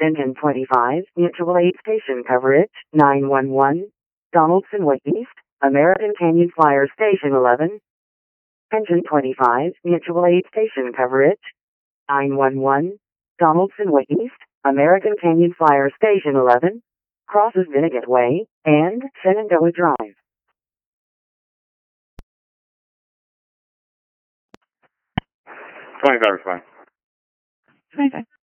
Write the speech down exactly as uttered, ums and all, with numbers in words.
Engine twenty-five, Mutual Aid Station coverage, nine one one. Donaldson Way East, American Canyon Flyer Station eleven. Engine twenty-five, Mutual Aid Station coverage, nine one one. Donaldson Way East, American Canyon Flyer Station eleven. Crosses Vinnegat Way and Shenandoah Drive. twenty-five is fine. twenty-five.